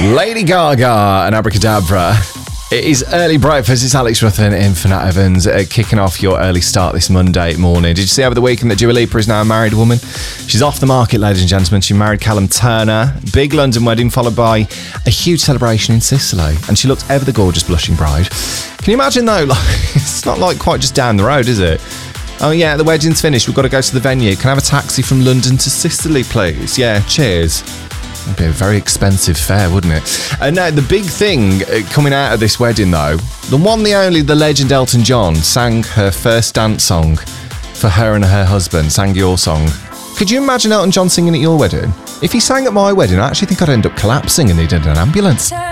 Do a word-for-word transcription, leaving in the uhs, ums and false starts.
Lady Gaga and Abracadabra. It is early breakfast. It's Alex Ruthven in for Nat Evans, uh, kicking off your early start this Monday morning. Did you see over the weekend that Dua Lipa is now a married woman? She's off the market, ladies and gentlemen. She married Callum Turner. Big London wedding followed by a huge celebration in Sicily. And she looked ever the gorgeous blushing bride. Can you imagine though? Like, it's not like quite just down the road, is it? Oh yeah, the wedding's finished. We've got to go to the venue. Can I have a taxi from London to Sicily, please? Yeah, cheers. It'd be a very expensive fare, wouldn't it? And now the big thing coming out of this wedding, though, the one, the only, the legend Elton John sang her first dance song for her and her husband, sang your song. Could you imagine Elton John singing at your wedding? If he sang at my wedding, I actually think I'd end up collapsing and needing an ambulance.